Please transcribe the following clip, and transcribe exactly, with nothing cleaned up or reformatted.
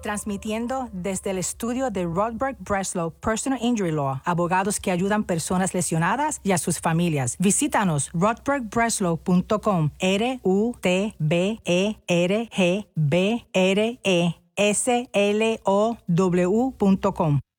Transmitiendo desde el estudio de Rodberg Breslow Personal Injury Law, abogados que ayudan personas lesionadas y a sus familias. Visítanos rodberg breslow punto com, R U T B E R G B R E S L O W punto com.